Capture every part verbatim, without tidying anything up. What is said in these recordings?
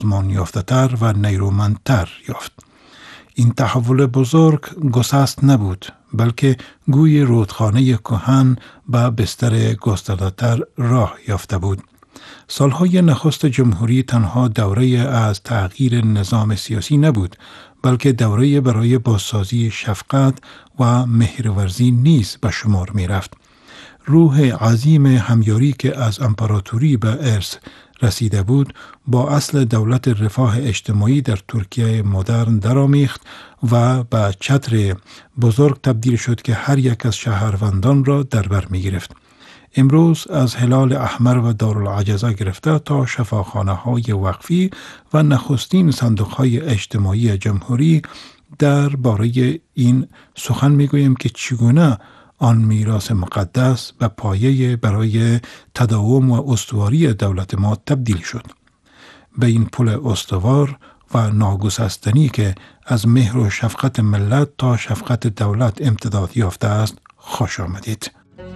سازمان یافته‌تر و نیرومندتر یافت. این تحول بزرگ گسست نبود، بلکه گوی رودخانه کهن به بستر گسترده‌تر راه یافته بود. سالهای نخست جمهوری تنها دوره از تغییر نظام سیاسی نبود، بلکه دوره برای بازسازی شفقت و مهرورزی نیز به شمار می رفت. روح عظیم همیاری که از امپراتوری به ارث رسیده بود با اصل دولت رفاه اجتماعی در ترکیه مدرن درآمیخت و به چتر بزرگ تبدیل شد که هر یک از شهروندان را در بر می گرفت. امروز از هلال احمر و دارالعجزه گرفته تا شفاخانه های وقفی و نخستین صندوق های اجتماعی جمهوری در باره این سخن می گویم که چگونه آن میراث مقدس به پایه برای تداوم و استواری دولت ما تبدیل شد. به این پل استوار و ناگسستنی که از مهر و شفقت ملت تا شفقت دولت امتداد یافته است خوش آمدید.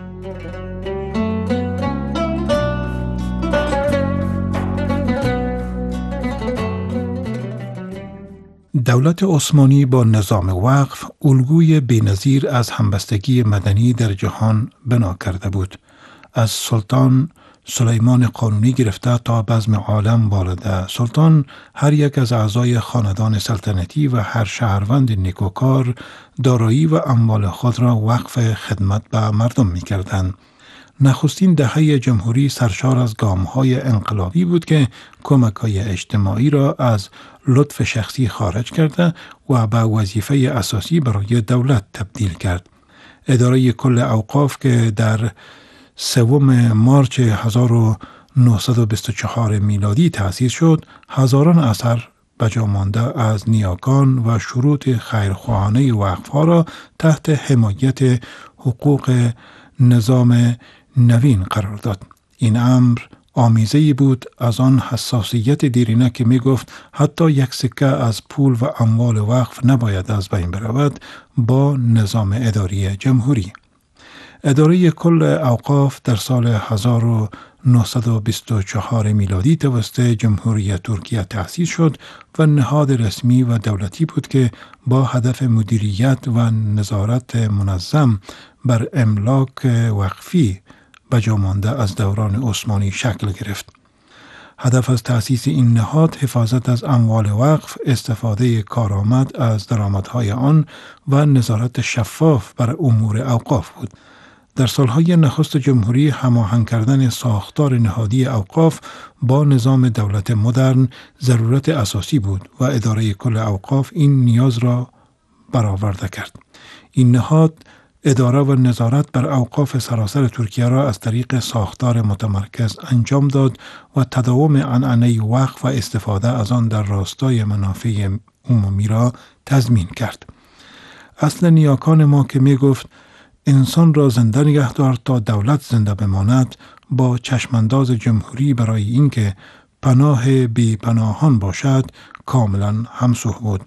دولت عثمانی با نظام وقف الگوی بی‌نظیر از همبستگی مدنی در جهان بنا کرده بود. از سلطان سلیمان قانونی گرفته تا بزم عالم والده سلطان، هر یک از اعضای خاندان سلطنتی و هر شهروند نیکوکار دارایی و اموال خود را وقف خدمت به مردم می کردند. نخستین دهه جمهوری سرشار از گام‌های انقلابی بود که کمک‌های اجتماعی را از لطف شخصی خارج کرده و به وظیفه اساسی برای دولت تبدیل کرد. اداره کل اوقاف که در سوم مارچ هزار و نهصد و بیست و چهار میلادی تأسیس شد، هزاران اثر بجا مانده از نیاکان و شروط خیرخواهانه وقف‌ها را تحت حمایت حقوق نظام نوین قرار داد. این امر آمیزه‌ای بود از آن حساسیت دیرینه که می گفت حتی یک سکه از پول و اموال وقف نباید از بین برود با نظام اداری جمهوری. اداره کل اوقاف در سال هزار و نهصد و بیست و چهار میلادی توسط جمهوری ترکیه تأسیس شد و نهاد رسمی و دولتی بود که با هدف مدیریت و نظارت منظم بر املاک وقفی بجا مانده از دوران عثمانی شکل گرفت. هدف از تأسیس این نهاد حفاظت از اموال وقف، استفاده کارآمد از درآمدهای آن و نظارت شفاف بر امور اوقاف بود. در سالهای نخست جمهوری هماهنگ کردن ساختار نهادی اوقاف با نظام دولت مدرن ضرورت اساسی بود و اداره کل اوقاف این نیاز را برآورده کرد. این نهاد اداره و نظارت بر اوقاف سراسر ترکیه را از طریق ساختار متمرکز انجام داد و تداوم عنعنه وقف و استفاده از آن در راستای منافع عمومی را تضمین کرد. اصل نیاکان ما که می گفت انسان را زنده نگه دار تا دولت زنده بماند، با چشمانداز جمهوری برای اینکه پناه بی پناهان باشد کاملا همسو بود.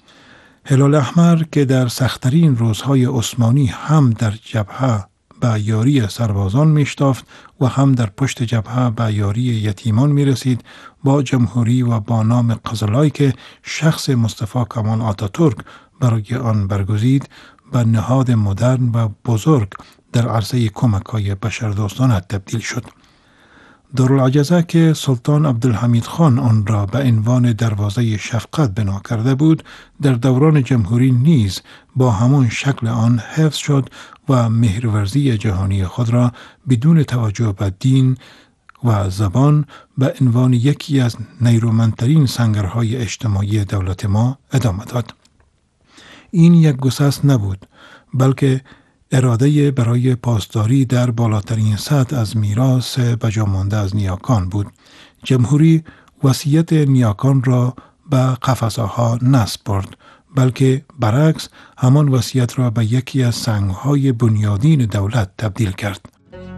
هلال احمر که در سخت‌ترین روزهای عثمانی هم در جبهه به یاری سربازان میشتافت و هم در پشت جبهه به یاری یتیمان می رسید، با جمهوری و با نام قزلای که شخص مصطفی کمال آتاتورک برای آن برگزید به نهاد مدرن و بزرگ در عرصه کمک‌های بشردوستانه تبدیل شد. دارالعجزه که سلطان عبدالحمید خان آن را به عنوان دروازه شفقت بنا کرده بود، در دوران جمهوری نیز با همان شکل آن حفظ شد و مهرورزی جهانی خود را بدون توجه به دین و زبان به عنوان یکی از نیرومندترین سنگرهای اجتماعی دولت ما ادامه داد. این یک گسست نبود، بلکه اراده برای پاسداری در بالاترین سطح از میراث بجا مانده از نیاکان بود. جمهوری وصیت نیاکان را به قفسه‌ها نسپرد، بلکه برعکس همان وصیت را به یکی از سنگ‌های بنیادین دولت تبدیل کرد.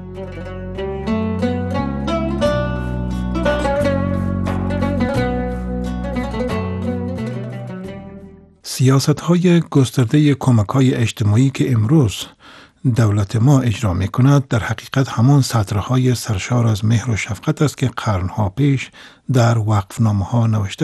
سیاست‌های گسترده کمک‌های اجتماعی که امروز دولت ما اجرا می‌کند در حقیقت همان سطرهای سرشار از مهر و شفقت است که قرن‌ها پیش در وقفنامه‌ها نوشته